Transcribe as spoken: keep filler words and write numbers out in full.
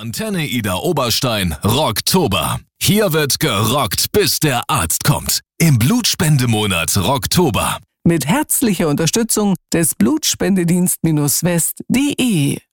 Antenne Ida Oberstein Rocktober. Hier wird gerockt, bis der Arzt kommt. Im Blutspendemonat Rocktober. Mit herzlicher Unterstützung des Blutspendedienst-West punkt de.